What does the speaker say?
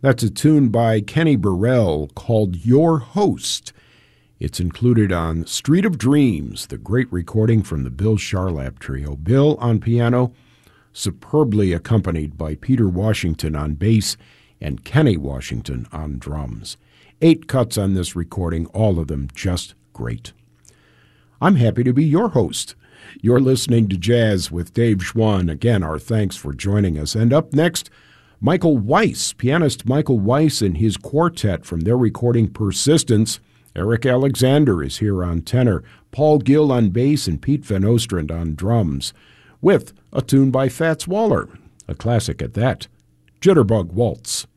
That's a tune by Kenny Burrell called Your Host. It's included on Street of Dreams, the great recording from the Bill Charlap Trio. Bill on piano, superbly accompanied by Peter Washington on bass and Kenny Washington on drums. 8 cuts on this recording, all of them just great. I'm happy to be your host. You're listening to Jazz with Dave Schwann. Again, our thanks for joining us. And up next, Michael Weiss, pianist Michael Weiss and his quartet from their recording Persistence. Eric Alexander is here on tenor, Paul Gill on bass, and Pete Van Ostrand on drums, with a tune by Fats Waller, a classic at that, Jitterbug Waltz.